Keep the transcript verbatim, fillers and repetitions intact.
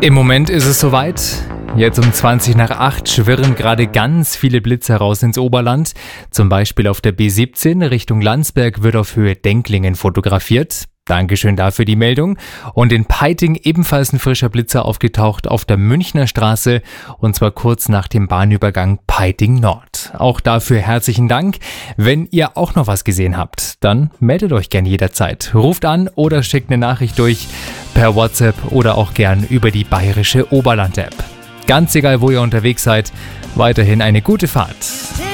Im Moment ist es soweit. Jetzt um zwanzig nach acht schwirren gerade ganz viele Blitze raus ins Oberland. Zum Beispiel auf der B siebzehn Richtung Landsberg wird auf Höhe Denklingen fotografiert. Dankeschön dafür die Meldung. Und in Peiting ebenfalls ein frischer Blitzer aufgetaucht auf der Münchner Straße und zwar kurz nach dem Bahnübergang Peiting Nord. Auch dafür herzlichen Dank. Wenn ihr auch noch was gesehen habt, dann meldet euch gern jederzeit. Ruft an oder schickt eine Nachricht durch per WhatsApp oder auch gern über die Bayerische Oberland-App. Ganz egal, wo ihr unterwegs seid, weiterhin eine gute Fahrt.